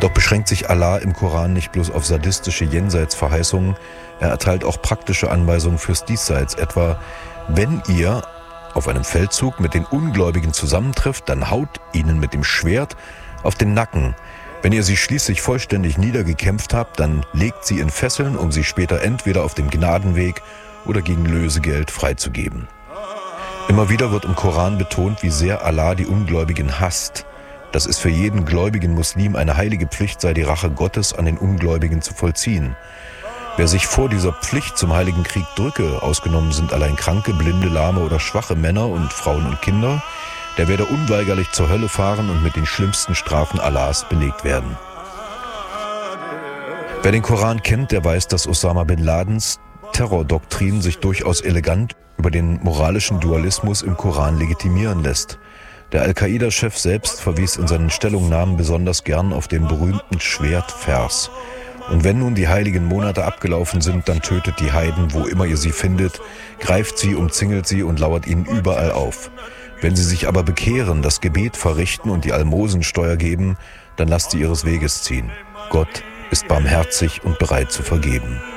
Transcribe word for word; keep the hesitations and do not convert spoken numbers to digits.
Doch beschränkt sich Allah im Koran nicht bloß auf sadistische Jenseitsverheißungen, er erteilt auch praktische Anweisungen fürs Diesseits, etwa: Wenn ihr auf einem Feldzug mit den Ungläubigen zusammentrifft, dann haut ihnen mit dem Schwert auf den Nacken. Wenn ihr sie schließlich vollständig niedergekämpft habt, dann legt sie in Fesseln, um sie später entweder auf dem Gnadenweg oder gegen Lösegeld freizugeben. Immer wieder wird im Koran betont, wie sehr Allah die Ungläubigen hasst. Dass es für jeden gläubigen Muslim eine heilige Pflicht sei, die Rache Gottes an den Ungläubigen zu vollziehen. Wer sich vor dieser Pflicht zum heiligen Krieg drücke, ausgenommen sind allein Kranke, Blinde, Lahme oder schwache Männer und Frauen und Kinder, der werde unweigerlich zur Hölle fahren und mit den schlimmsten Strafen Allahs belegt werden. Wer den Koran kennt, der weiß, dass Osama bin Ladens Terrordoktrin sich durchaus elegant über den moralischen Dualismus im Koran legitimieren lässt. Der Al-Qaida-Chef selbst verwies in seinen Stellungnahmen besonders gern auf den berühmten Schwertvers. Und wenn nun die heiligen Monate abgelaufen sind, dann tötet die Heiden, wo immer ihr sie findet, greift sie, umzingelt sie und lauert ihnen überall auf. Wenn sie sich aber bekehren, das Gebet verrichten und die Almosensteuer geben, dann lasst sie ihres Weges ziehen. Gott ist barmherzig und bereit zu vergeben.